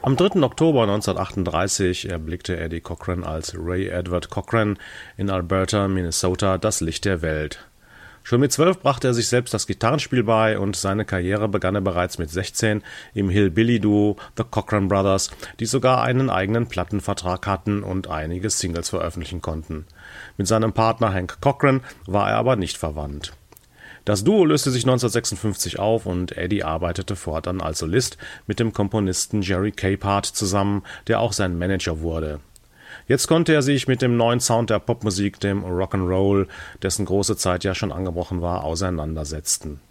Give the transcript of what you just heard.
Am 3. Oktober 1938 erblickte Eddie Cochran als Ray Edward Cochran in Alberta, Minnesota, das Licht der Welt. Schon mit 12 brachte er sich selbst das Gitarrenspiel bei und seine Karriere begann er bereits mit 16 im Hillbilly-Duo The Cochran Brothers, die sogar einen eigenen Plattenvertrag hatten und einige Singles veröffentlichen konnten. Mit seinem Partner Hank Cochran war er aber nicht verwandt. Das Duo löste sich 1956 auf und Eddie arbeitete fortan als Solist mit dem Komponisten Jerry Capehart zusammen, der auch sein Manager wurde. Jetzt konnte er sich mit dem neuen Sound der Popmusik, dem Rock'n'Roll, dessen große Zeit ja schon angebrochen war, auseinandersetzen.